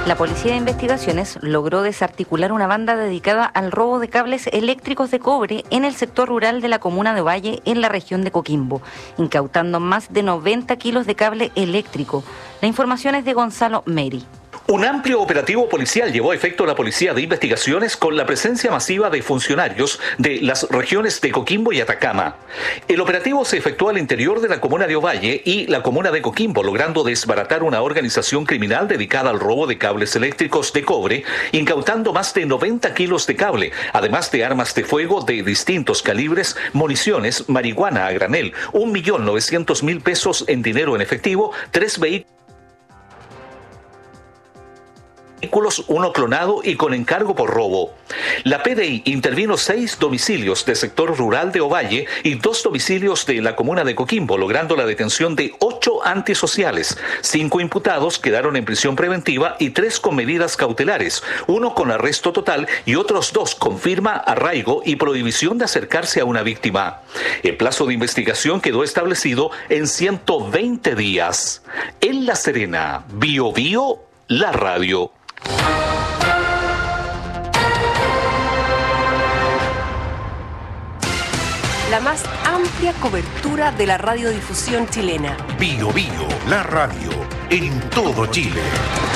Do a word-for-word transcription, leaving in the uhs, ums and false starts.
La Policía de Investigaciones logró desarticular una banda dedicada al robo de cables eléctricos de cobre en el sector rural de la comuna de Ovalle, en la región de Coquimbo, incautando más de noventa kilos de cable eléctrico. La información es de Gonzalo Meri. Un amplio operativo policial llevó a efecto la Policía de Investigaciones con la presencia masiva de funcionarios de las regiones de Coquimbo y Atacama. El operativo se efectuó al interior de la comuna de Ovalle y la comuna de Coquimbo, logrando desbaratar una organización criminal dedicada al robo de cables eléctricos de cobre, incautando más de noventa kilos de cable, además de armas de fuego de distintos calibres, municiones, marihuana a granel, un millón novecientos mil pesos en dinero en efectivo, tres vehículos. vehículos, uno clonado y con encargo por robo. La P D I intervino seis domicilios del sector rural de Ovalle y dos domicilios de la comuna de Coquimbo, logrando la detención de ocho antisociales. Cinco imputados quedaron en prisión preventiva y tres con medidas cautelares, uno con arresto total y otros dos con firma, arraigo y prohibición de acercarse a una víctima. El plazo de investigación quedó establecido en ciento veinte días. En La Serena, Bio Bio, la radio. La más amplia cobertura de la radiodifusión chilena. Bio Bio, la radio, en todo Chile.